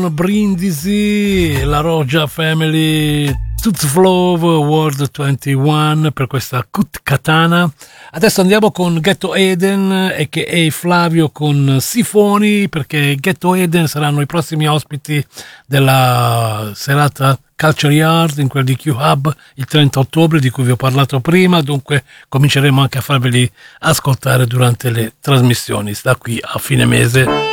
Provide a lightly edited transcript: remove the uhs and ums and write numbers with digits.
Brindisi, la Roja Family, Tooth Flow World 21 per questa Kut Katana. Adesso andiamo con Ghetto Eden a.k.a. Flavio con Sifoni, perché Ghetto Eden saranno i prossimi ospiti della serata Culture Yard in quel di Q-Hub il 30 ottobre di cui vi ho parlato prima, dunque cominceremo anche a farveli ascoltare durante le trasmissioni da qui a fine mese.